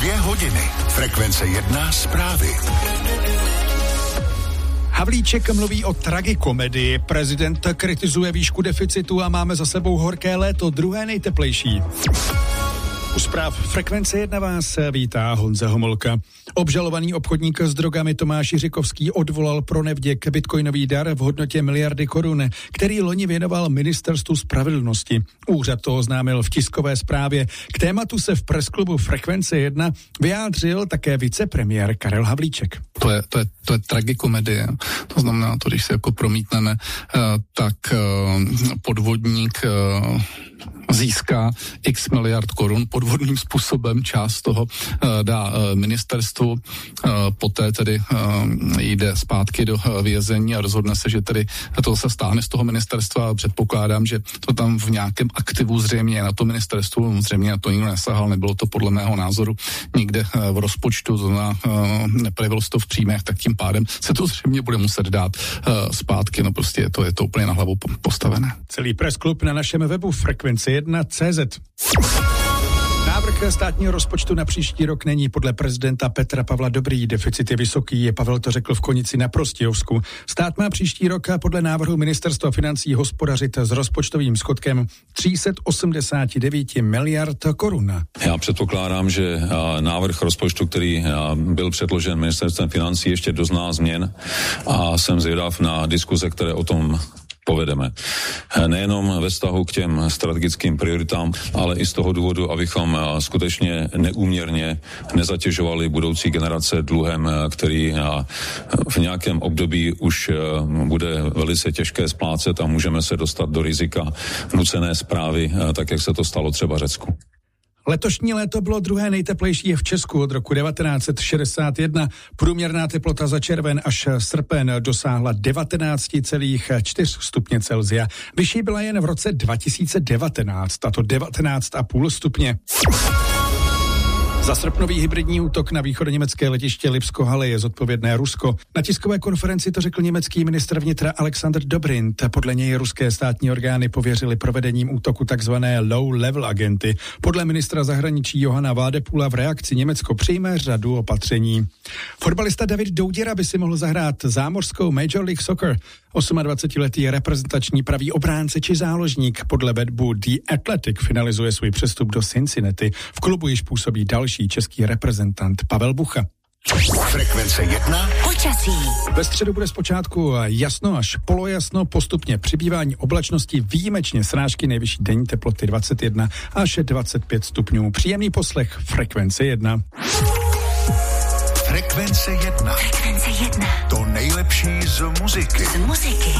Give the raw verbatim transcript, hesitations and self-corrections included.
Dvě hodiny. Frekvence jedna zprávy. Havlíček mluví o tragikomedii, prezident kritizuje výšku deficitu a máme za sebou horké léto, druhé nejteplejší. U zpráv Frekvence jedna vás vítá Honza Homolka. Obžalovaný obchodník s drogami Tomáš Jiřikovský odvolal pro nevděk bitcoinový dar v hodnotě miliardy korun, který loni věnoval Ministerstvu spravedlnosti. Úřad to oznámil v tiskové zprávě. K tématu se v presklubu Frekvence jedna vyjádřil také vicepremiér Karel Havlíček. To je, to je, to je tragikomedie. To znamená, to, když se jako promítneme, tak podvodník získá x miliard korun podvodným způsobem, část toho dá ministerstvu, poté tedy jde zpátky do vězení a rozhodne se, že tedy to se stáhne z toho ministerstva. Předpokládám, že to tam v nějakém aktivu zřejmě na to ministerstvu, zřejmě na to nikdo nesahal, nebylo to podle mého názoru nikde v rozpočtu, to znamená, neprojevilo se to v příjmech, tak tím pádem se to zřejmě bude muset dát zpátky, no prostě je to, je to úplně na hlavu postavené. Celý presklub na našem webu Frekvence jedna tečka cé zet. Návrh státního rozpočtu na příští rok není podle prezidenta Petra Pavla dobrý, deficit je vysoký, Pavel to řekl v Konici na Prostějovsku. Stát má příští rok podle návrhu Ministerstva financí hospodařit s rozpočtovým schodkem tři sta osmdesát devět miliard korun. Já předpokládám, že návrh rozpočtu, který byl předložen Ministerstvem financí, ještě dozná změn a jsem zvědav na diskuze, které o tom povedeme. Nejenom ve vztahu k těm strategickým prioritám, ale i z toho důvodu, abychom skutečně neúměrně nezatěžovali budoucí generace dluhem, který v nějakém období už bude velice těžké splácet a můžeme se dostat do rizika nucené správy, tak jak se to stalo třeba Řecku. Letošní léto bylo druhé nejteplejší v Česku od roku devatenáct set šedesát jedna. Průměrná teplota za červen až srpen dosáhla devatenáct celá čtyři stupně Celsia. Vyšší byla jen v roce dva tisíce devatenáct, a to devatenáct celá pět stupně. Za srpnový hybridní útok na východoněmecké letiště Lipsko-Halle je zodpovědné Rusko. Na tiskové konferenci to řekl německý ministr vnitra Alexander Dobrindt. Podle něj ruské státní orgány pověřily provedením útoku takzvané low-level agenty. Podle ministra zahraničí Johana Vádepula v reakci Německo přijme řadu opatření. Fotbalista David Douděra by si mohl zahrát zámořskou Major League Soccer. dvacetiosmiletý reprezentační pravý obránce či záložník podle webu The Athletic finalizuje svůj přestup do Cincinnati. V klubu již působí další český reprezentant Pavel Bucha. Frekvence jedna. Počasí. Ve středu bude zpočátku jasno až polojasno, postupně přibývání oblačnosti, výjimečně srážky, nejvyšší denní teploty dvacet jedna až dvacet pět stupňů. Příjemný poslech Frekvence jedna. Frekvence jedna. Frekvence jedna. To nejlepší z muziky. Z muziky.